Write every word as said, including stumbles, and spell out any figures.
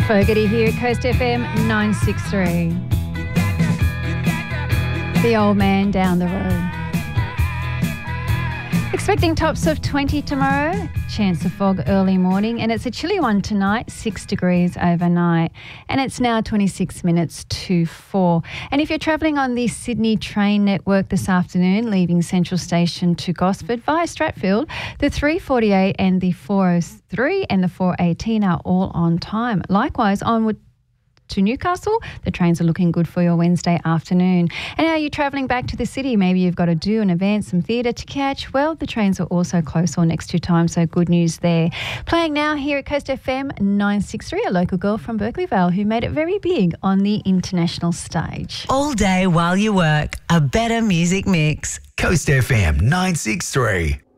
Fogarty here at Coast F M nine sixty-three. The old man down the road. Expecting tops of twenty tomorrow, chance of fog early morning, and it's a chilly one tonight, six degrees overnight. And it's now twenty-six minutes to four. And if you're travelling on the Sydney train network this afternoon, leaving Central Station to Gosford via Stratfield, the three forty-eight and the four oh three and the four eighteen are all on time. Likewise, onward to Newcastle, the trains are looking good for your Wednesday afternoon. And are you travelling back to the city? Maybe you've got to do an event, some theatre to catch. Well, the trains are also close or next to time, so good news there. Playing now here at Coast F M nine sixty-three, a local girl from Berkeley Vale who made it very big on the international stage. All day while you work, a better music mix. Coast F M nine sixty-three.